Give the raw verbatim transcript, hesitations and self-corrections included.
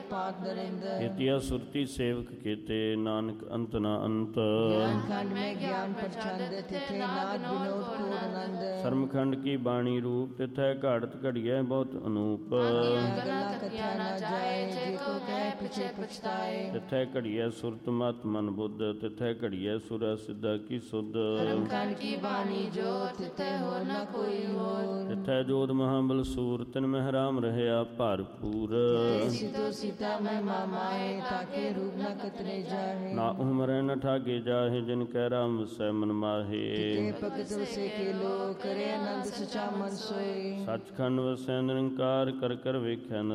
ਪਾਕ ਨਰਿੰਦਰ। ਇਤਿਆ ਸੁਰਤੀ ਸੇਵਕ ਕੀਤੇ ਨਾਨਕ ਅੰਤ ਨਾ ਅੰਤ। ਗਿਆਨ ਖੰਡ ਮੈਂ ਗਿਆਨ ਪ੍ਰਚੰਦ ਤਿਥੇ ਨਾਦ ਵਿਨੋਦ ਕੋਟ ਆਨੰਦ। ਸਰਮਖੰਡ ਕੀ ਬਾਣੀ ਰੂਪ ਤਿਥੈ ਘਾੜਤ ਘੜੀਐ ਬਹੁਤ ਅਨੂਪ। ਗੱਲਾਂ ਕਥਿਆ ਨਾ ਜਾਏ ਜੇ ਕੋ ਕਹਿ ਪਿਛੇ ਪਛਤਾਏ। ਤਿਥੈ ਘੜੀਐ ਸੁਰਤ ਮਤ ਮਨ ਬੁੱਧ ਤਿਥੈ ਘੜੀਐ ਸੁਰ ਸਿੱਧਾ ਕੀ ਸੁਧ। ਧਰਮਖੰਡ ਕੀ ਬਾਣੀ ਜੋ ਤਿਥੇ ਹੋਰ ਨਾ ਕੋਈ ਹੋਰ। ਤਿਥੈ ਜੋਧ ਮਹਾਬਲ ਸੂਰ ਤਿਨ ਮਹਿ ਰਾਮ ਰਹਿਆ ਭਰਪੂਰ। ਸੀਤੋ ਸੀਤਾ ਮੈਂ ਮਾਮਾਏ ਤਾਕੇ ਰੂਪ ਨਾ ਕਤਰੇ ਜਾਹੇ। ਨਾ ਉਮਰੈ ਨ ਠਾਗੇ ਜਾਹੇ ਜਿਨ ਕੈ ਰਾਮ ਵਸੈ ਮਨ ਮਾਹੇ। ਤੇ ਭਗਤ ਵਸੇ ਕੇ ਲੋ ਕਰੇ ਆਨੰਦ ਸਚਾ ਮਨ ਸੋਏ। ਸੱਚਖੰਡ ਵਸੈ ਨਿਰੰਕਾਰ ਕਰ ਕਰ ਵੇਖੈ